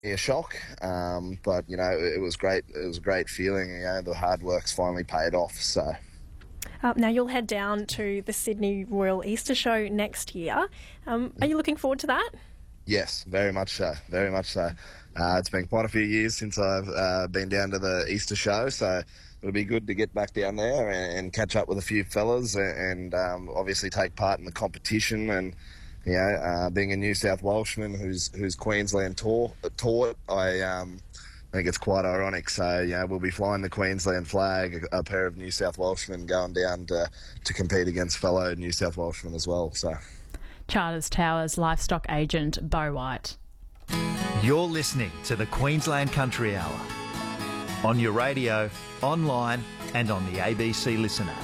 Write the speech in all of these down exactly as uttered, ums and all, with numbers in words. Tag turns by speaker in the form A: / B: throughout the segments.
A: A shock, um, but you know it was great. It was a great feeling. You know the hard work's finally paid off. So
B: uh, now you'll head down to the Sydney Royal Easter Show next year. Um, are you looking forward to that?
A: Yes, very much so. Very much so. Uh, it's been quite a few years since I've uh, been down to the Easter Show, so it'll be good to get back down there and, and catch up with a few fellas and, and um, obviously take part in the competition and. You know, uh, being a New South Welshman who's who's Queensland taught, taught I um, think it's quite ironic. So, you know, we'll be flying the Queensland flag, a, a pair of New South Welshmen going down to, to compete against fellow New South Welshmen as well. So,
C: Charters Towers livestock agent Beau White.
D: You're listening to the Queensland Country Hour on your radio, online and on the A B C Listen app.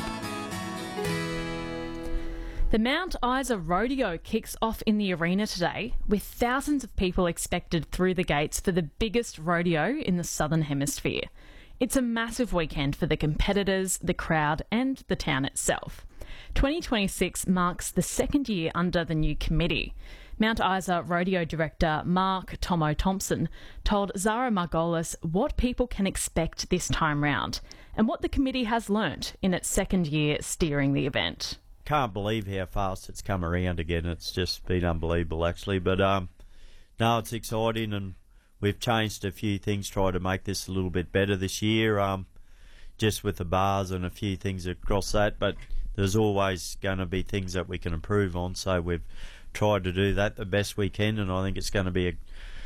C: The Mount Isa Rodeo kicks off in the arena today, with thousands of people expected through the gates for the biggest rodeo in the Southern Hemisphere. It's a massive weekend for the competitors, the crowd and the town itself. twenty twenty-six marks the second year under the new committee. Mount Isa Rodeo Director Mark Tomo Thompson told Zara Margolis what people can expect this time round and what the committee has learnt in its second year steering the event.
E: Can't believe how fast it's come around again. It's just been unbelievable, actually. But um, no, it's exciting, and we've changed a few things, try to make this a little bit better this year, um, just with the bars and a few things across that. But there's always going to be things that we can improve on, so we've tried to do that the best we can, and I think it's going to be a,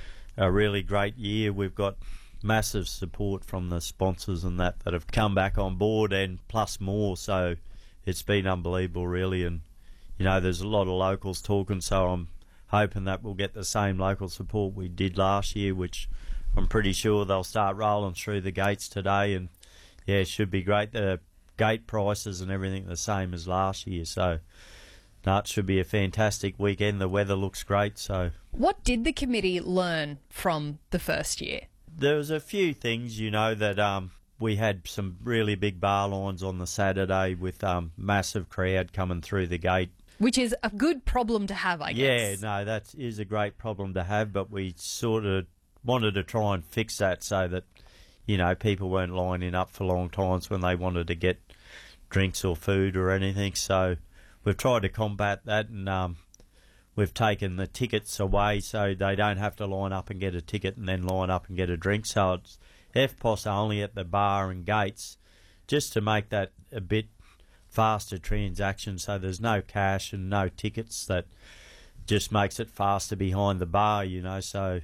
E: a really great year. We've got massive support from the sponsors and that that have come back on board, and plus more, so it's been unbelievable, really. And you know, there's a lot of locals talking, so I'm hoping that we'll get the same local support we did last year, which I'm pretty sure they'll start rolling through the gates today. And yeah, it should be great. The gate prices and everything the same as last year, so no, it should be a fantastic weekend. The weather looks great. So
F: what did the committee learn from the first year?
E: There was a few things, you know, that um we had some really big bar lines on the Saturday with um, massive crowd coming through the gate.
F: Which is a good problem to have, I guess.
E: Yeah, no, that is a great problem to have, but we sort of wanted to try and fix that so that, you know, people weren't lining up for long times when they wanted to get drinks or food or anything. So we've tried to combat that, and um, we've taken the tickets away so they don't have to line up and get a ticket and then line up and get a drink. So it's F P O S only at the bar and gates, just to make that a bit faster transaction, so there's no cash and no tickets. That just makes it faster behind the bar, you know. So,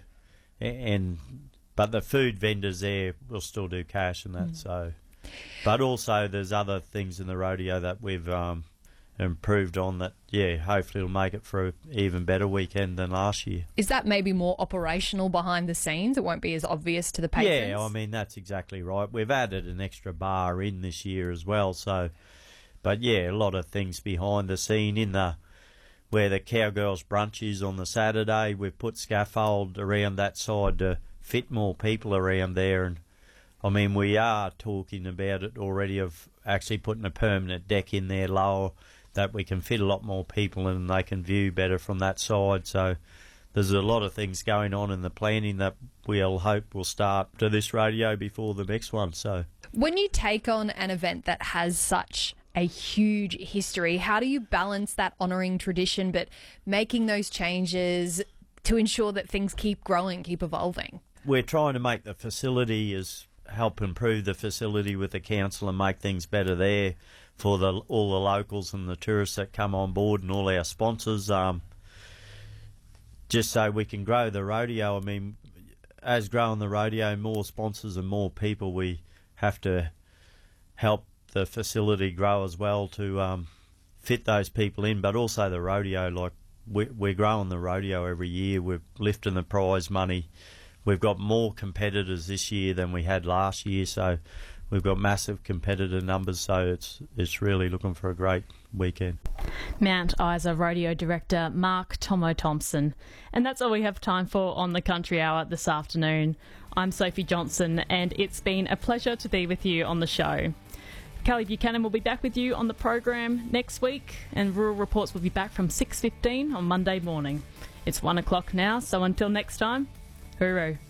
E: and but the food vendors there will still do cash and that. Mm. So, but also there's other things in the rodeo that we've um, improved on that, yeah, hopefully it'll make it for an even better weekend than last year.
F: Is that maybe more operational behind the scenes? It won't be as obvious to the patrons?
E: Yeah, I mean, that's exactly right. We've added an extra bar in this year as well, so, but yeah, a lot of things behind the scene in the, where the Cowgirls brunch is on the Saturday. We've put scaffold around that side to fit more people around there, and I mean, we are talking about it already of actually putting a permanent deck in there lower, that we can fit a lot more people in and they can view better from that side. So there's a lot of things going on in the planning that we'll hope will start to this rodeo before the next one. So
F: when you take on an event that has such a huge history, how do you balance that honouring tradition but making those changes to ensure that things keep growing, keep evolving?
E: We're trying to make the facility as help improve the facility with the council and make things better there for the all the locals and the tourists that come on board and all our sponsors, um, just so we can grow the rodeo. I mean, as growing the rodeo, more sponsors and more people, we have to help the facility grow as well to um, fit those people in, but also the rodeo. Like, we, we're growing the rodeo every year. We're lifting the prize money. We've got more competitors this year than we had last year, so we've got massive competitor numbers, so it's it's really looking for a great weekend.
C: Mount Isa Rodeo Director Mark Tomo Thompson. And that's all we have time for on the Country Hour this afternoon. I'm Sophie Johnson, and it's been a pleasure to be with you on the show. Kelly Buchanan will be back with you on the program next week, and Rural Reports will be back from six fifteen on Monday morning. It's one o'clock now, so until next time, hooroo.